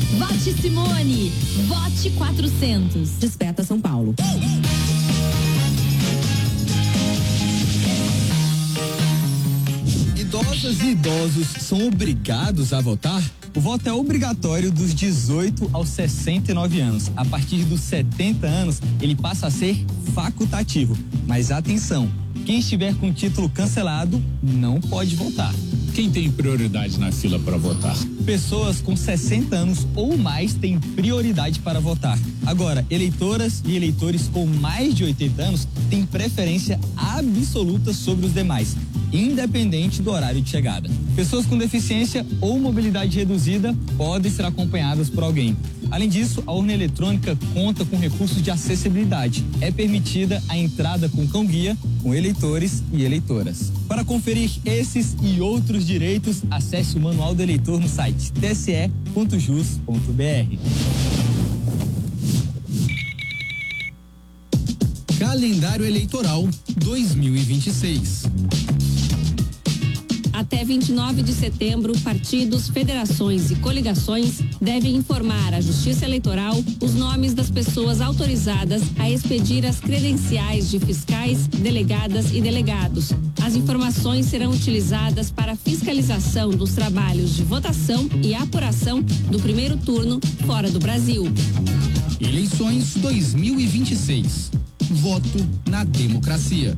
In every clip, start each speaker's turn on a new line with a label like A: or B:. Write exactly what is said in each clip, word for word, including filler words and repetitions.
A: Vote Simone. Vote quatrocentos.
B: Desperta São Paulo.
C: Idosas e idosos são obrigados a votar? O voto é obrigatório dos dezoito aos sessenta e nove anos. A partir dos setenta anos, ele passa a ser facultativo. Mas atenção, quem estiver com o título cancelado não pode votar.
D: Quem tem prioridade na fila para votar?
C: Pessoas com sessenta anos ou mais têm prioridade para votar. Agora, eleitoras e eleitores com mais de oitenta anos têm preferência absoluta sobre os demais, independente do horário de chegada. Pessoas com deficiência ou mobilidade reduzida podem ser acompanhadas por alguém. Além disso, a urna eletrônica conta com recursos de acessibilidade. É permitida a entrada com cão-guia, com eleitores e eleitoras. Para conferir esses e outros direitos, acesse o Manual do Eleitor no site t s e ponto jus ponto b r.
E: Calendário Eleitoral dois mil e vinte e seis.
F: Até vinte e nove de setembro, partidos, federações e coligações devem informar à Justiça Eleitoral os nomes das pessoas autorizadas a expedir as credenciais de fiscais, delegadas e delegados. As informações serão utilizadas para a fiscalização dos trabalhos de votação e apuração do primeiro turno fora do Brasil.
E: Eleições dois mil e vinte e seis. Voto na democracia.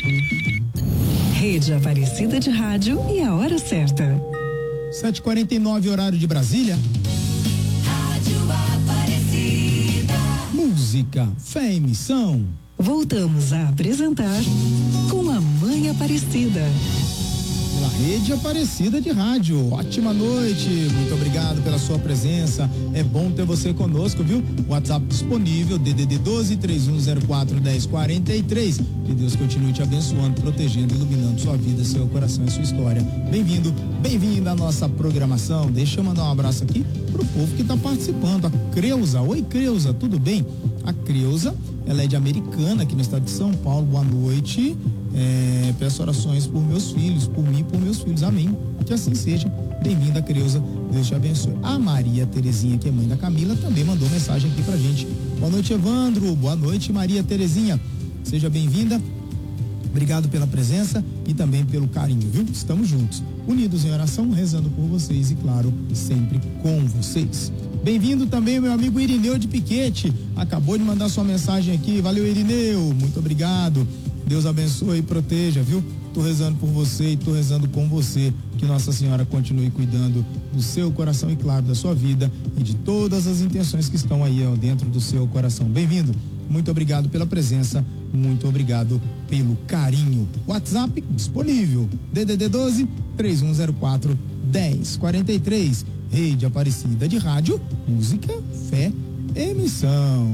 G: Rede Aparecida de Rádio e a hora certa.
H: sete e quarenta e nove, horário de Brasília.
A: Rádio Aparecida.
H: Música, fé e missão.
G: Voltamos a apresentar Com a Mãe Aparecida.
H: Pela Rede Aparecida de Rádio. Ótima noite, muito obrigado pela sua presença. É bom ter você conosco, viu? WhatsApp disponível, D D D doze, três um zero quatro, dez quarenta e três. Que Deus continue te abençoando, protegendo, iluminando sua vida, seu coração e sua história. Bem-vindo, bem-vinda à nossa programação. Deixa eu mandar um abraço aqui pro povo que tá participando. A Creuza, oi Creuza, tudo bem? A Creuza, ela é de Americana, aqui no estado de São Paulo. Boa noite. É, peço orações por meus filhos, por mim e por meus filhos, amém, que assim seja. Bem-vinda, Creuza, Deus te abençoe. A Maria Terezinha, que é mãe da Camila, também mandou mensagem aqui pra gente. Boa noite, Evandro, boa noite, Maria Terezinha, seja bem-vinda, obrigado pela presença e também pelo carinho, viu? Estamos juntos, unidos em oração, rezando por vocês e, claro, sempre com vocês. Bem-vindo também meu amigo Irineu de Piquete, acabou de mandar sua mensagem aqui, valeu Irineu, muito obrigado. Deus abençoe e proteja, viu? Tô rezando por você e tô rezando com você, que Nossa Senhora continue cuidando do seu coração e, claro, da sua vida e de todas as intenções que estão aí, ó, dentro do seu coração. Bem-vindo, muito obrigado pela presença, muito obrigado pelo carinho. WhatsApp disponível, D D D doze, três um zero quatro, dez quarenta e três. Rede Aparecida de Rádio, música, fé, emissão.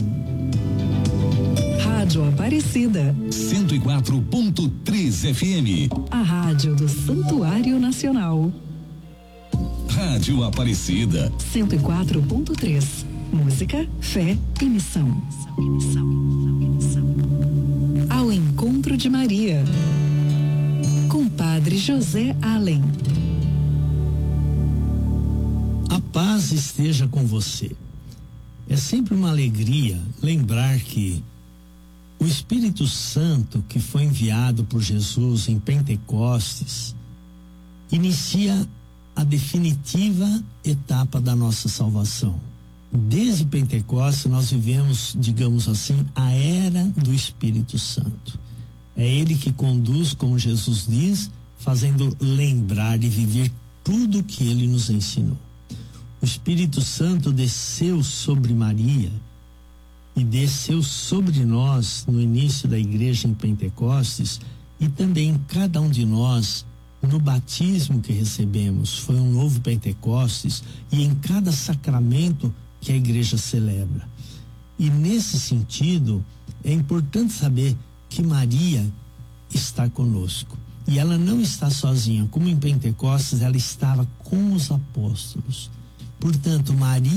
G: Rádio Aparecida.
I: cento e quatro ponto três F M.
G: A rádio do Santuário Nacional.
I: Rádio Aparecida.
G: cento e quatro ponto três. Música, fé e missão. Ao encontro de Maria. Com Padre José Allen.
J: A paz esteja com você. É sempre uma alegria lembrar que o Espírito Santo, que foi enviado por Jesus em Pentecostes, inicia a definitiva etapa da nossa salvação. Desde Pentecostes nós vivemos, digamos assim, a era do Espírito Santo. É ele que conduz, como Jesus diz, fazendo lembrar e viver tudo que ele nos ensinou. O Espírito Santo desceu sobre Maria e desceu sobre nós no início da igreja em Pentecostes e também em cada um de nós no batismo que recebemos. Foi um novo Pentecostes e em cada sacramento que a igreja celebra. E nesse sentido é importante saber que Maria está conosco e ela não está sozinha, como em Pentecostes ela estava com os apóstolos. Portanto, Maria